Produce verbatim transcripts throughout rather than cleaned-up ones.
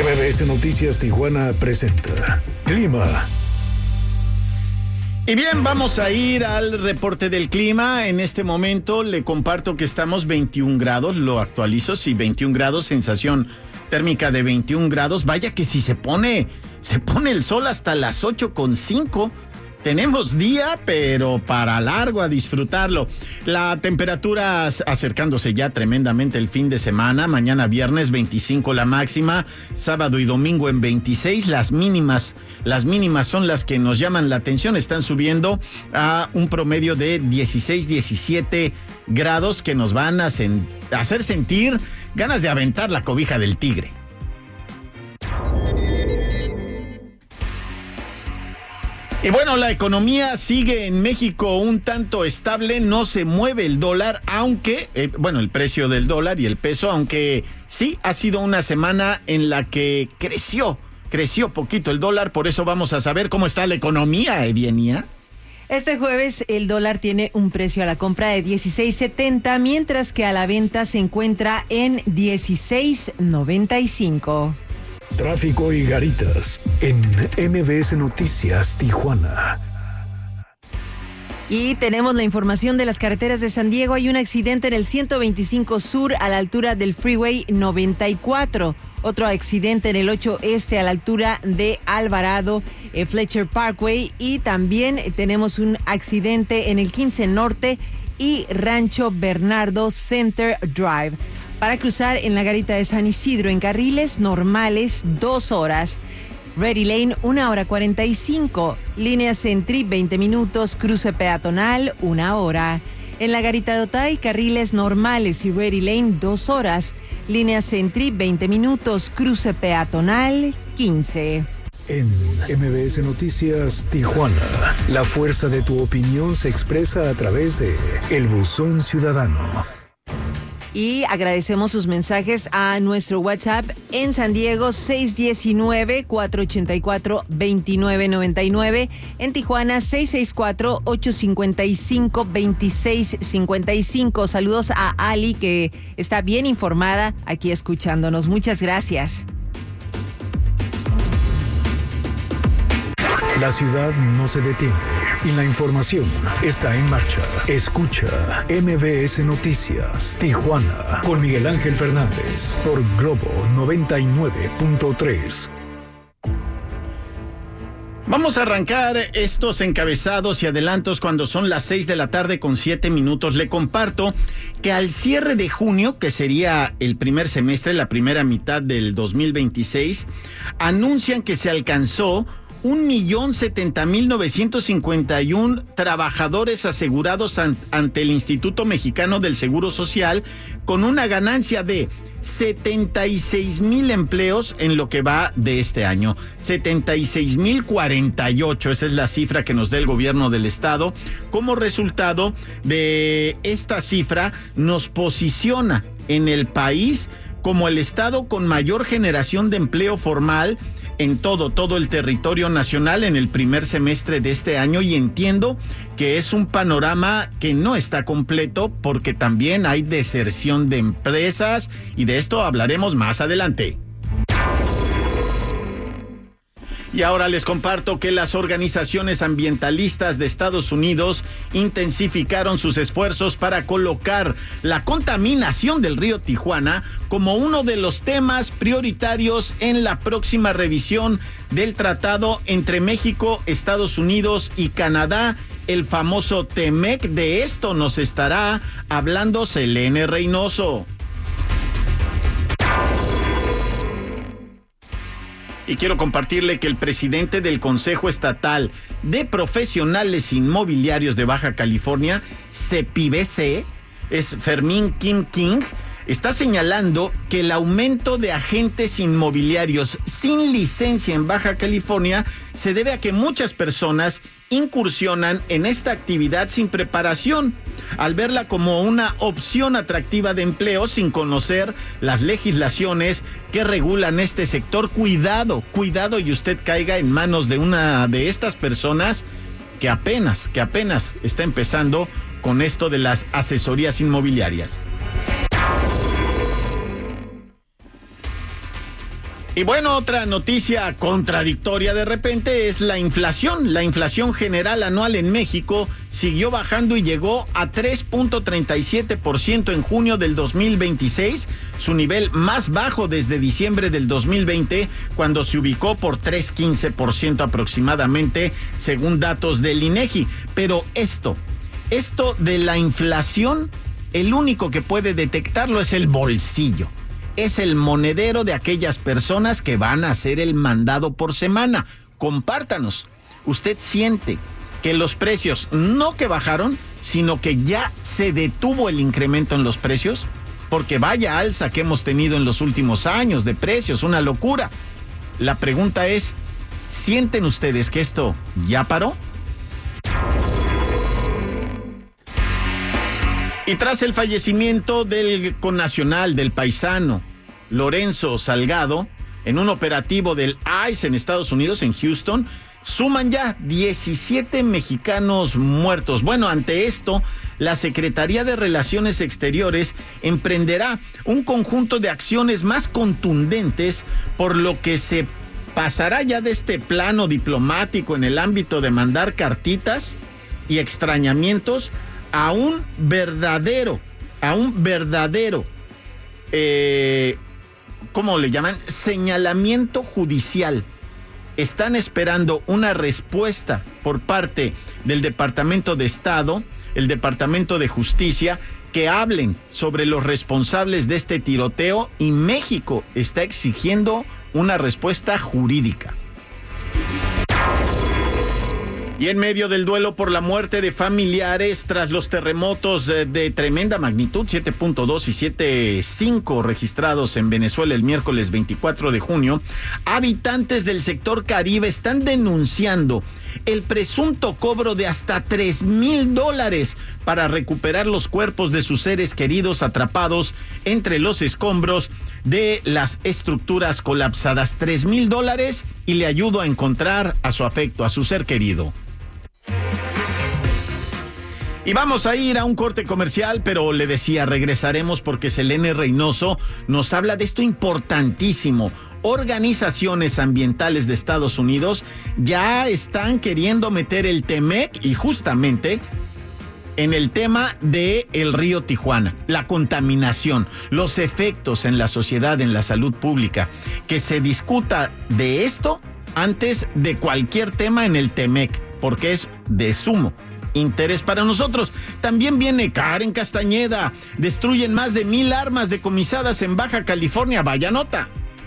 M B S Noticias Tijuana presenta Clima. Y bien, vamos a ir al reporte del clima. En este momento le comparto que estamos veintiún grados, lo actualizo, sí, veintiún grados, sensación térmica de veintiún grados. Vaya que si se pone, se pone el sol hasta las ocho con cinco. Tenemos día, pero para largo a disfrutarlo. La temperatura acercándose ya tremendamente el fin de semana. Mañana viernes veinticinco la máxima, sábado y domingo en veintiséis. Las mínimas, las mínimas son las que nos llaman la atención. Están subiendo a un promedio de dieciséis, diecisiete grados que nos van a sen- hacer sentir ganas de aventar la cobija del tigre. Y bueno, la economía sigue en México un tanto estable, no se mueve el dólar, aunque, eh, bueno, el precio del dólar y el peso, aunque sí ha sido una semana en la que creció, creció poquito el dólar, por eso vamos a saber cómo está la economía, Evienia. Este jueves el dólar tiene un precio a la compra de dieciséis setenta, mientras que a la venta se encuentra en dieciséis noventa y cinco. Tráfico y garitas en M B S Noticias Tijuana. Y tenemos la información de las carreteras de San Diego. Hay un accidente en el ciento veinticinco Sur a la altura del Freeway noventa y cuatro. Otro accidente en el ocho Este a la altura de Alvarado, eh, Fletcher Parkway. Y también tenemos un accidente en el quince Norte y Rancho Bernardo Center Drive. Para cruzar en la garita de San Isidro en carriles normales, dos horas. Ready Lane, una hora cuarenta y cinco. Línea Sentry, veinte minutos. Cruce peatonal, una hora. En la garita de Otay, carriles normales y Ready Lane, dos horas. Línea Sentry, veinte minutos. Cruce peatonal, quince. En M B S Noticias Tijuana, la fuerza de tu opinión se expresa a través de El Buzón Ciudadano. Y agradecemos sus mensajes a nuestro WhatsApp en San Diego, seis uno nueve, cuatro ocho cuatro, dos nueve nueve nueve. En Tijuana, seis seis cuatro, ocho cinco cinco, dos seis cinco cinco. Saludos a Ali, que está bien informada aquí escuchándonos. Muchas gracias. La ciudad no se detiene y la información está en marcha. Escucha M B S Noticias Tijuana con Miguel Ángel Fernández por Globo noventa y nueve punto tres. Vamos a arrancar estos encabezados y adelantos cuando son las seis de la tarde con siete minutos. Le comparto que al cierre de junio, que sería el primer semestre, la primera mitad del dos mil veintiséis, anuncian que se alcanzó un millón setenta mil novecientos cincuenta y un trabajadores asegurados an, ante el Instituto Mexicano del Seguro Social, con una ganancia de setenta y seis mil empleos en lo que va de este año. setenta y seis mil cuarenta y ocho, esa es la cifra que nos da el gobierno del estado. Como resultado de esta cifra, nos posiciona en el país como el estado con mayor generación de empleo formal en todo, todo el territorio nacional en el primer semestre de este año, y entiendo que es un panorama que no está completo porque también hay deserción de empresas, y de esto hablaremos más adelante. Y ahora les comparto que las organizaciones ambientalistas de Estados Unidos intensificaron sus esfuerzos para colocar la contaminación del río Tijuana como uno de los temas prioritarios en la próxima revisión del tratado entre México, Estados Unidos y Canadá, el famoso TEMEC. De esto nos estará hablando Selene Reynoso. Y quiero compartirle que el presidente del Consejo Estatal de Profesionales Inmobiliarios de Baja California, CEPIBC, es Fermín Kim King, está señalando que el aumento de agentes inmobiliarios sin licencia en Baja California se debe a que muchas personas incursionan en esta actividad sin preparación, al verla como una opción atractiva de empleo sin conocer las legislaciones que regulan este sector. Cuidado, cuidado y usted caiga en manos de una de estas personas que apenas, que apenas está empezando con esto de las asesorías inmobiliarias. Y bueno, otra noticia contradictoria de repente es la inflación. La inflación general anual en México siguió bajando y llegó a tres punto treinta y siete por ciento en junio del dos mil veintiséis, su nivel más bajo desde diciembre del dos mil veinte, cuando se ubicó por tres punto quince por ciento aproximadamente, según datos del INEGI. Pero esto, esto de la inflación, el único que puede detectarlo es el bolsillo. Es el monedero de aquellas personas que van a hacer el mandado por semana. Compártanos. ¿Usted siente que los precios no que bajaron, sino que ya se detuvo el incremento en los precios? Porque vaya alza que hemos tenido en los últimos años de precios, una locura. La pregunta es, ¿sienten ustedes que esto ya paró? Y tras el fallecimiento del connacional, del paisano Lorenzo Salgado, en un operativo del I C E en Estados Unidos, en Houston, suman ya diecisiete mexicanos muertos. Bueno, ante esto, la Secretaría de Relaciones Exteriores emprenderá un conjunto de acciones más contundentes, por lo que se pasará ya de este plano diplomático en el ámbito de mandar cartitas y extrañamientos a un verdadero, a un verdadero, eh, ¿cómo le llaman? Señalamiento judicial. Están esperando una respuesta por parte del Departamento de Estado, el Departamento de Justicia, que hablen sobre los responsables de este tiroteo, y México está exigiendo una respuesta jurídica. Y en medio del duelo por la muerte de familiares tras los terremotos de, de tremenda magnitud, siete punto dos y siete punto cinco registrados en Venezuela el miércoles veinticuatro de junio, habitantes del sector Caribe están denunciando el presunto cobro de hasta tres mil dólares para recuperar los cuerpos de sus seres queridos atrapados entre los escombros de las estructuras colapsadas. Tres mil dólares y le ayudo a encontrar a su afecto, a su ser querido. Y vamos a ir a un corte comercial, pero le decía, regresaremos porque Selene Reynoso nos habla de esto importantísimo. Organizaciones ambientales de Estados Unidos ya están queriendo meter el Temec, y justamente en el tema de el río Tijuana, la contaminación, los efectos en la sociedad, en la salud pública. Que se discuta de esto antes de cualquier tema en el Temec, porque es de sumo interés para nosotros. También viene Karen Castañeda. Destruyen más de mil armas decomisadas en Baja California. Vaya nota.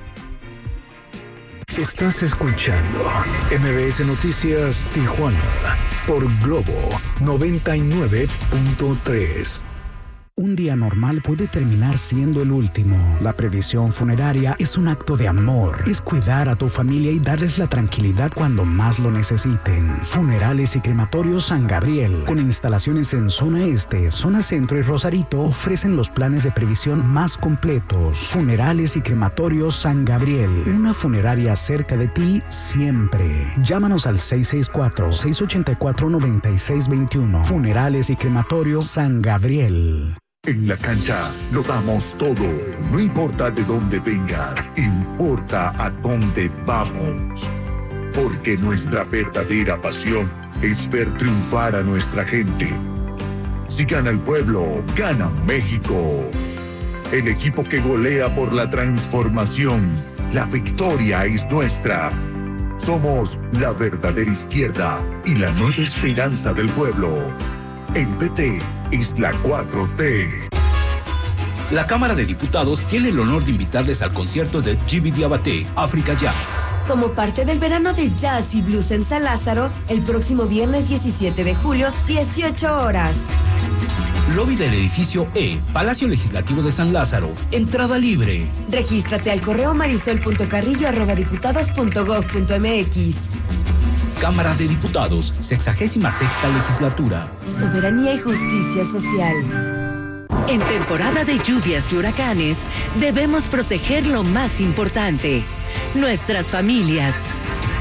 Estás escuchando M V S Noticias Tijuana por Globo noventa y nueve punto tres. Un día normal puede terminar siendo el último. La previsión funeraria es un acto de amor. Es cuidar a tu familia y darles la tranquilidad cuando más lo necesiten. Funerales y Crematorios San Gabriel, con instalaciones en zona este, zona centro y Rosarito, ofrecen los planes de previsión más completos. Funerales y Crematorios San Gabriel, una funeraria cerca de ti siempre. Llámanos al seis seis cuatro, seis ocho cuatro, nueve seis dos uno. Funerales y Crematorios San Gabriel. En la cancha lo damos todo, no importa de dónde vengas, importa a dónde vamos. Porque nuestra verdadera pasión es ver triunfar a nuestra gente. Si gana el pueblo, gana México. El equipo que golea por la transformación, la victoria es nuestra. Somos la verdadera izquierda y la nueva esperanza del pueblo. El P T es la cuatro T. La Cámara de Diputados tiene el honor de invitarles al concierto de Djiby Diabaté, Africa Jazz. Como parte del verano de jazz y blues en San Lázaro, el próximo viernes diecisiete de julio, dieciocho horas. Lobby del edificio E, Palacio Legislativo de San Lázaro. Entrada libre. Regístrate al correo marisol punto carrillo arroba diputados punto gob punto mx. Cámara de Diputados, sexagésima sexta legislatura. Soberanía y justicia social. En temporada de lluvias y huracanes, debemos proteger lo más importante, nuestras familias.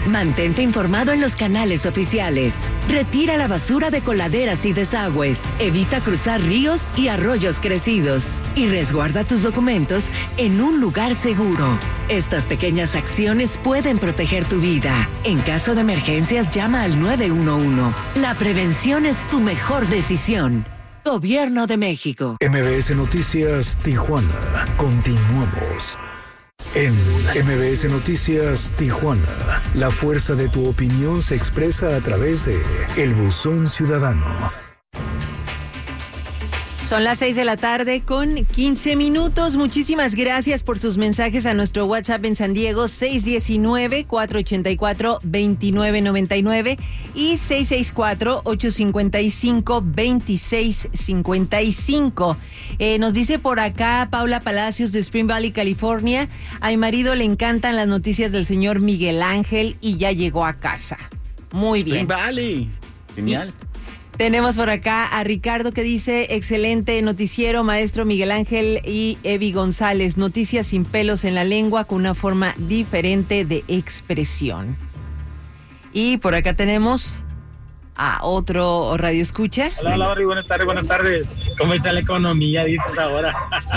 Mantente informado en los canales oficiales. Retira la basura de coladeras y desagües. Evita cruzar ríos y arroyos crecidos. Y resguarda tus documentos en un lugar seguro. Estas pequeñas acciones pueden proteger tu vida. En caso de emergencias, llama al nueve uno uno. La prevención es tu mejor decisión. Gobierno de México. M B S Noticias Tijuana. Continuamos. En M B S Noticias Tijuana, la fuerza de tu opinión se expresa a través de El Buzón Ciudadano. Son las seis de la tarde con quince minutos. Muchísimas gracias por sus mensajes a nuestro WhatsApp en San Diego, seis uno nueve, cuatro ocho cuatro, dos nueve nueve nueve y seis seis cuatro, ocho cinco cinco, dos seis cinco cinco. Eh, nos dice por acá Paula Palacios de Spring Valley, California. A mi marido le encantan las noticias del señor Miguel Ángel y ya llegó a casa. Muy bien. Spring Valley. Genial. Y tenemos por acá a Ricardo que dice, excelente noticiero, maestro Miguel Ángel y Evi González. Noticias sin pelos en la lengua con una forma diferente de expresión. Y por acá tenemos a otro radio escucha. Hola, hola, Ori, buenas tardes, buenas tardes. ¿Cómo está la economía, dices ahora?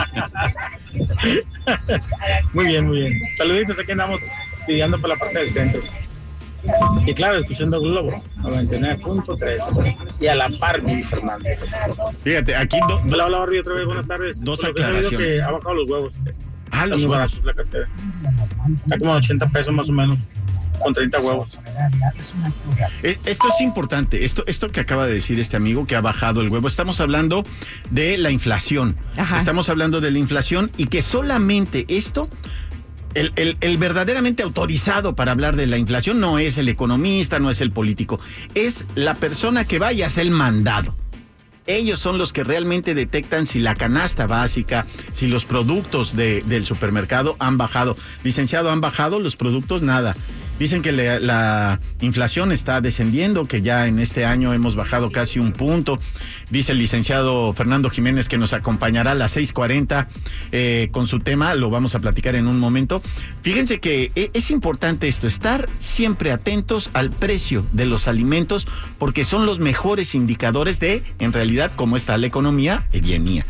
Muy bien, muy bien. Saluditos, aquí andamos pidiendo por la parte del centro. Y claro, escuchando Globo, noventa y nueve punto tres. Y a la par, mi Fernández. Fíjate, aquí... Do, do, hola, hola, Barry, otra vez, buenas tardes. Dos Por lo que he aclaraciones. sabido que ha bajado los huevos. Ah, los Muy huevos. baratos la cartera. Está como ochenta pesos más o menos, con treinta huevos. Esto es importante, esto, esto que acaba de decir este amigo que ha bajado el huevo. Estamos hablando de la inflación. Ajá. Estamos hablando de la inflación y que solamente esto... El, el, el verdaderamente autorizado para hablar de la inflación no es el economista, no es el político, es la persona que va y hace el mandado. Ellos son los que realmente detectan si la canasta básica, si los productos de, del supermercado han bajado. Licenciado, ¿han bajado los productos? Nada. Dicen que le, la inflación está descendiendo, que ya en este año hemos bajado casi un punto. Dice el licenciado Fernando Jiménez que nos acompañará a las seis cuarenta eh, con su tema, lo vamos a platicar en un momento. Fíjense que es importante esto, estar siempre atentos al precio de los alimentos, porque son los mejores indicadores de, en realidad, cómo está la economía, y bienía.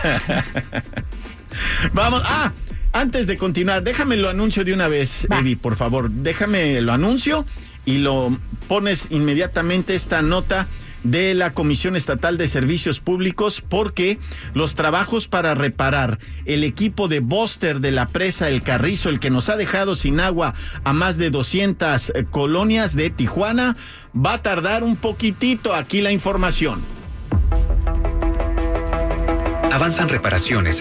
Vamos, ah... Antes de continuar, déjame lo anuncio de una vez, Va. Evi, por favor. Déjame lo anuncio y lo pones inmediatamente esta nota de la Comisión Estatal de Servicios Públicos, porque los trabajos para reparar el equipo de bóster de la presa El Carrizo, el que nos ha dejado sin agua a más de doscientas colonias de Tijuana, va a tardar un poquitito. Aquí la información. Avanzan reparaciones